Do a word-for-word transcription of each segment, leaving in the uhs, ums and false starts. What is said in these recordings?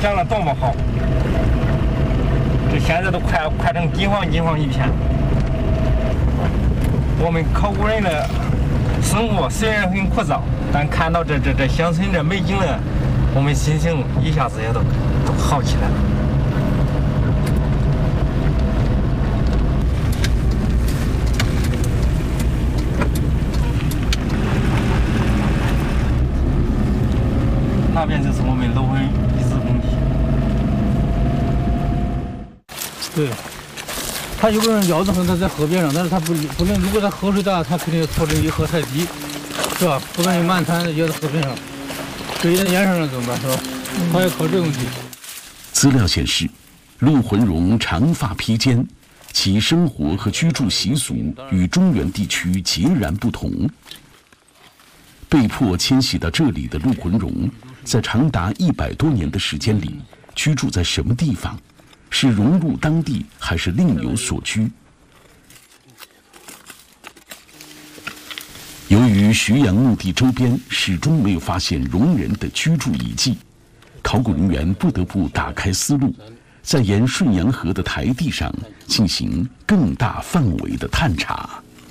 长得多么好，这现在都快快成金黄金黄一片。我们考古人的生活虽然很枯燥，但看到这这这乡村这美景呢，我们心情一下子也都都好起来了。那边就是我们芦魂遗址工地。 对，他有个人窑子可能他在河边上，但是他不不能，如果他河水大，他肯定脱离河太低，是吧？不能漫滩也在河边上，水在岩上了怎么办？是吧？他要考这个问题。 资料显示，陆浑融长发披肩，其生活和居住习俗与中原地区截然不同。被迫迁徙到这里的陆浑融，在长达一百多年的时间里，居住在什么地方？是融入当地，还是另有所居？由于徐阳墓地周边始终没有发现戎人的居住遗迹，考古人员不得不打开思路，在沿顺阳河的台地上进行更大范围的探查。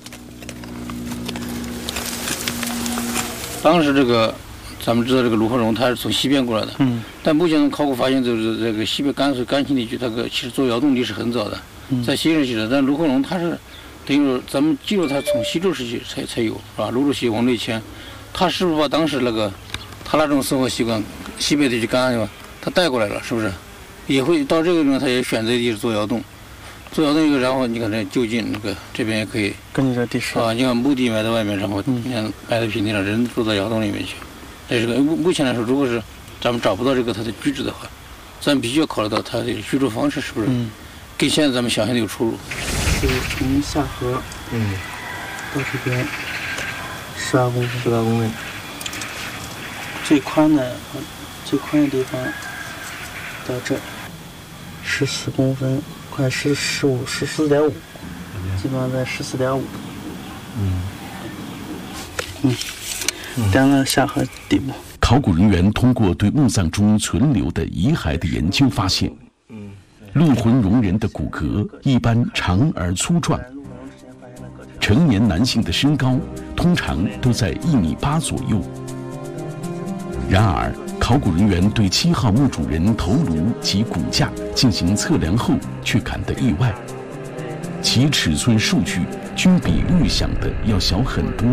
当时这个，咱们知道这个陆浑融他是从西边过来的，嗯，但目前考古发现就是这个西北甘肃甘青地区，它个其实做窑洞历史很早的，嗯、在新石器的，但陆浑融他是等于说咱们记录他从西周时期才才有，是吧？陆主席往内迁，他是不是把当时那个他那种生活习惯，西北地区干吧，他带过来了，是不是？也会到这个地方，他也选择地做窑洞。做窑洞一个，然后你看这就近那个这边也可以根据这地势啊，你看墓地埋在外面，然后你看埋在平地上，人住到窑洞里面去。这是个目目前来说，如果是咱们找不到这个他的居址的话，咱必须要考虑到他的居住方式是不是跟现在咱们想象的有出入。 就是从下河嗯到这边十二公分， 十二公分， 最宽的最宽的地方到这十四公分。快十十五十四点五，基本上在十四点五。嗯嗯，两个下河底部。 考古人员通过对墓葬中存留的遗骸的研究发现，陆浑融人的骨骼一般长而粗壮，成年男性的身高通常都在一米八左右。然而，考古人员对七号墓主人头颅及骨架进行测量后，却感到意外，其尺寸数据均比预想的要小很多。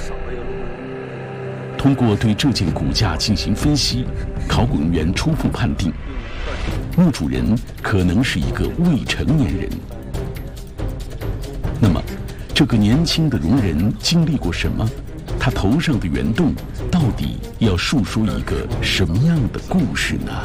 通过对这件骨架进行分析，考古人员初步判定，墓主人可能是一个未成年人。那么，这个年轻的戎人经历过什么？他头上的圆洞到底要述说一个什么样的故事呢？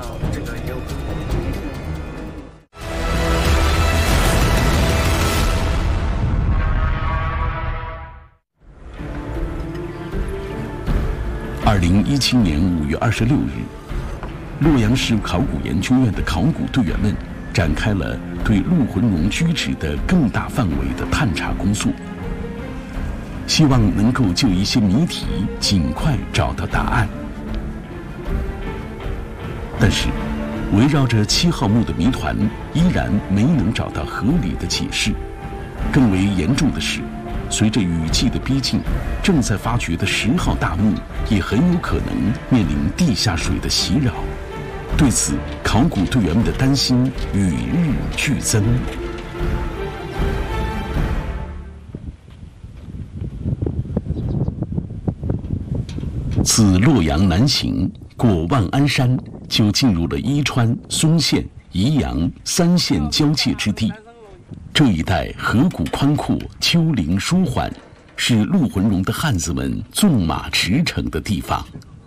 二零一七年五月二十六日，洛阳市考古研究院的考古队员们展开了对陆浑融居址的更大范围的探查工作。希望能够就一些谜题尽快找到答案。但是，围绕着七号墓的谜团依然没能找到合理的解释。更为严重的是，随着雨季的逼近，正在发掘的十号大墓也很有可能面临地下水的袭扰。对此，考古队员们的担心与日俱增。自洛阳南行，过万安山，就进入了伊川、嵩县、宜阳三县交界之地。这一带河谷宽阔，丘陵舒缓，是陆浑融的汉子们纵马驰骋的地方。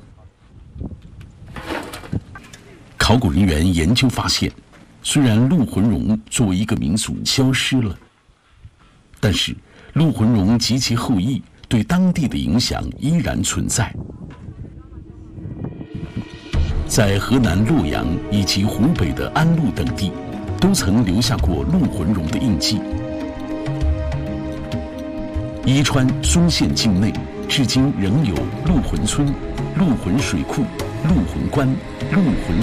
考古人员研究发现，虽然陆浑融作为一个民族消失了，但是陆浑融及其后裔对当地的影响依然存在。在河南洛阳以及湖北的安陆等地，都曾留下过陆浑融的印记。伊川、嵩县境内，至今仍有陆浑村、陆浑水库、陆浑关、陆浑